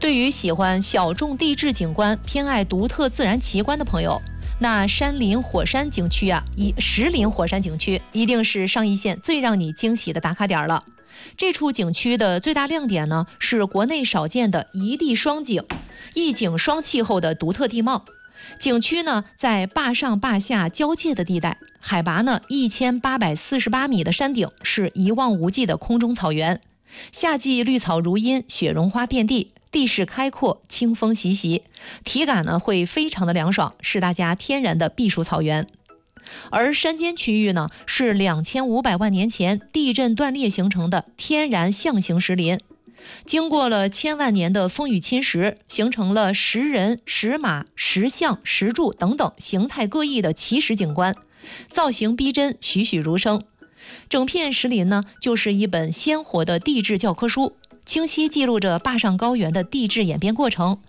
对于喜欢小众地质景观、偏爱独特自然奇观的朋友，那石林火山景区一定是上一线最让你惊喜的打卡点了。这处景区的最大亮点呢，是国内少见的一地双景、一景双气候的独特地貌。景区呢在坝上坝下交界的地带，海拔呢1848米的山顶是一望无际的空中草原，夏季绿草如茵，雪绒花遍地，地势开阔，清风习习，体感呢会非常的凉爽，是大家天然的避暑草原。而山间区域呢，是2500万年前地震断裂形成的天然象形石林，经过了千万年的风雨侵蚀，形成了石人、石马、石像、石柱等等形态各异的奇石景观，造型逼真，栩栩如生。整片石林呢，就是一本鲜活的地质教科书，清晰记录着坝上高原的地质演变过程，